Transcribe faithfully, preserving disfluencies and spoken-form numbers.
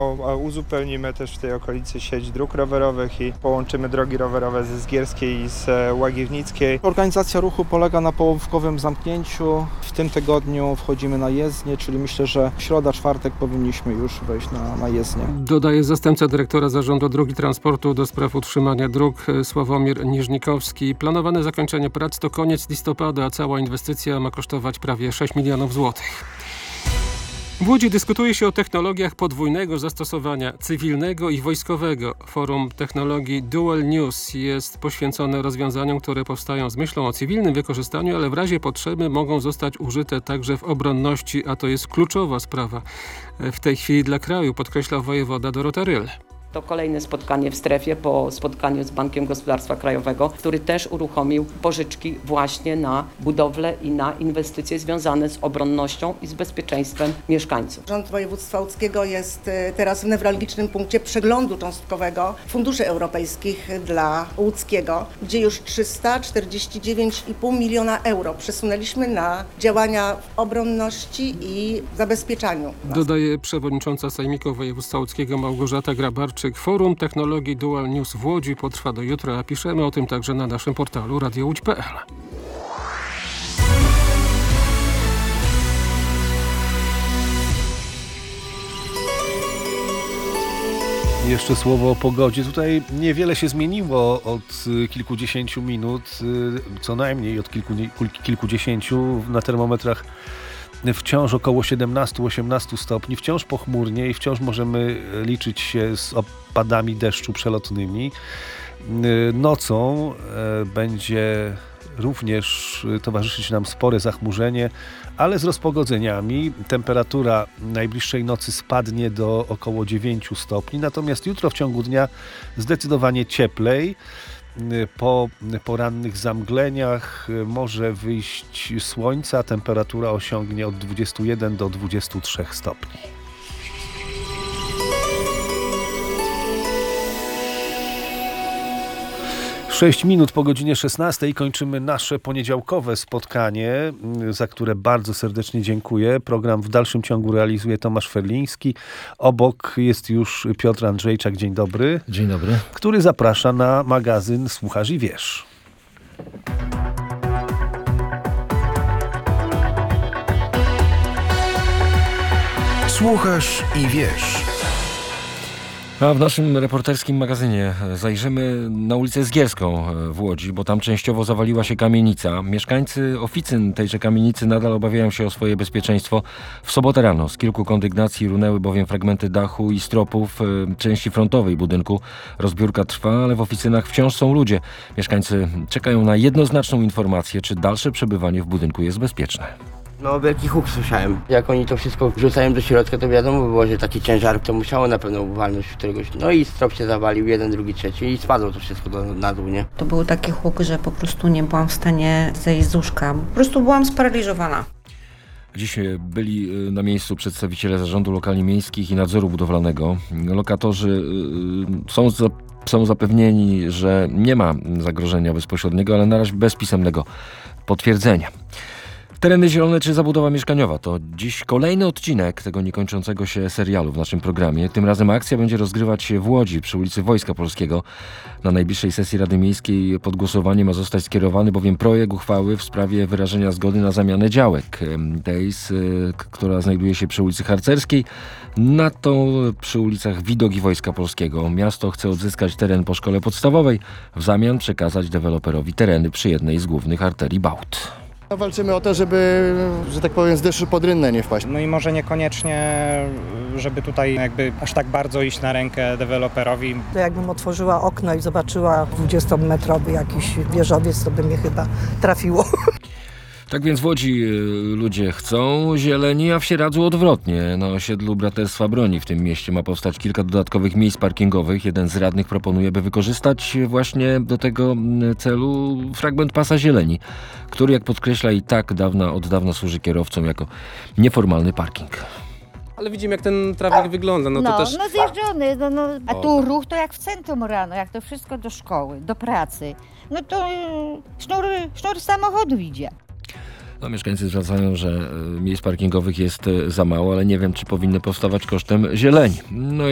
Uzupełnimy też w tej okolicy sieć dróg rowerowych i połączymy drogi rowerowe ze Zgierskiej i z Łagiewnickiej. Organizacja ruchu polega na połówkowym zamknięciu. W tym tygodniu wchodzimy na jezdnię, czyli myślę, że środa, czwartek powinniśmy już wejść na, na jezdnię. Dodaje zastępca dyrektora Zarządu Dróg i Transportu do spraw utrzymania dróg Sławomir Niżnikowski. Planowane zakończenie prac to koniec listopada, a cała inwestycja ma kosztować prawie sześć milionów złotych. W Łodzi dyskutuje się o technologiach podwójnego zastosowania cywilnego i wojskowego. Forum Technologii Dual News jest poświęcone rozwiązaniom, które powstają z myślą o cywilnym wykorzystaniu, ale w razie potrzeby mogą zostać użyte także w obronności, a to jest kluczowa sprawa w tej chwili dla kraju, podkreśla wojewoda Dorota Ryl. To kolejne spotkanie w strefie po spotkaniu z Bankiem Gospodarstwa Krajowego, który też uruchomił pożyczki właśnie na budowlę i na inwestycje związane z obronnością i z bezpieczeństwem mieszkańców. Rząd województwa łódzkiego jest teraz w newralgicznym punkcie przeglądu cząstkowego funduszy europejskich dla łódzkiego, gdzie już trzysta czterdzieści dziewięć i pół miliona euro przesunęliśmy na działania w obronności i zabezpieczaniu. Dodaje przewodnicząca Sejmiku Województwa Łódzkiego Małgorzata Grabarczyk. Forum Technologii Dual News w Łodzi potrwa do jutra, a piszemy o tym także na naszym portalu radio łódź kropka pe el. Jeszcze słowo o pogodzie. Tutaj niewiele się zmieniło od kilkudziesięciu minut, co najmniej od kilku, kilkudziesięciu na termometrach. Wciąż około siedemnaście osiemnaście stopni, wciąż pochmurnie i wciąż możemy liczyć się z opadami deszczu przelotnymi. Nocą będzie również towarzyszyć nam spore zachmurzenie, ale z rozpogodzeniami. Temperatura najbliższej nocy spadnie do około dziewięciu stopni, natomiast jutro w ciągu dnia zdecydowanie cieplej. Po porannych zamgleniach może wyjść słońca, temperatura osiągnie od dwudziestu jeden do dwudziestu trzech stopni. sześć minut po godzinie szesnastej kończymy nasze poniedziałkowe spotkanie, za które bardzo serdecznie dziękuję. Program w dalszym ciągu realizuje Tomasz Ferliński. Obok jest już Piotr Andrzejczak. Dzień dobry. Dzień dobry. Który zaprasza na magazyn Słuchasz i Wiesz. Słuchasz i Wiesz. A w naszym reporterskim magazynie zajrzymy na ulicę Zgierską w Łodzi, bo tam częściowo zawaliła się kamienica. Mieszkańcy oficyn tejże kamienicy nadal obawiają się o swoje bezpieczeństwo. W sobotę rano z kilku kondygnacji runęły bowiem fragmenty dachu i stropów części frontowej budynku. Rozbiórka trwa, ale w oficynach wciąż są ludzie. Mieszkańcy czekają na jednoznaczną informację, czy dalsze przebywanie w budynku jest bezpieczne. No wielki huk słyszałem. Jak oni to wszystko wrzucają do środka, to wiadomo było, że taki ciężar to musiało na pewno walnąć w któregoś. No i strop się zawalił, jeden, drugi, trzeci i spadło to wszystko do, na dół, nie? To był taki huk, że po prostu nie byłam w stanie zejść z łóżka. Po prostu byłam sparaliżowana. Dziś byli na miejscu przedstawiciele Zarządu Lokali Miejskich i Nadzoru Budowlanego. Lokatorzy są za Są zapewnieni, że nie ma zagrożenia bezpośredniego, ale na razie bez pisemnego potwierdzenia. Tereny zielone czy zabudowa mieszkaniowa to dziś kolejny odcinek tego niekończącego się serialu w naszym programie. Tym razem akcja będzie rozgrywać się w Łodzi przy ulicy Wojska Polskiego. Na najbliższej sesji Rady Miejskiej pod głosowanie ma zostać skierowany bowiem projekt uchwały w sprawie wyrażenia zgody na zamianę działek tej, która znajduje się przy ulicy Harcerskiej, na tą przy ulicach Widok i Wojska Polskiego. Miasto chce odzyskać teren po szkole podstawowej, w zamian przekazać deweloperowi tereny przy jednej z głównych arterii Bałt. Walczymy o to, żeby, że tak powiem, z deszczu pod rynnę nie wpaść. No i może niekoniecznie, żeby tutaj jakby aż tak bardzo iść na rękę deweloperowi. To jakbym otworzyła okno i zobaczyła dwudziestometrowy jakiś wieżowiec, to by mnie chyba trafiło. Tak więc w Łodzi ludzie chcą zieleni, a w Sieradzu odwrotnie. Na osiedlu Braterstwa Broni w tym mieście ma powstać kilka dodatkowych miejsc parkingowych. Jeden z radnych proponuje, by wykorzystać właśnie do tego celu fragment pasa zieleni, który, jak podkreśla, i tak dawna, od dawna służy kierowcom jako nieformalny parking. Ale widzimy, jak ten trawnik wygląda. No, no to też... no zjeżdżony. No, no. A tu ruch to jak w centrum rano, jak to wszystko do szkoły, do pracy. No to sznur, sznur samochodu idzie. No, mieszkańcy zwracają, że miejsc parkingowych jest za mało, ale nie wiem, czy powinny powstawać kosztem zieleni. No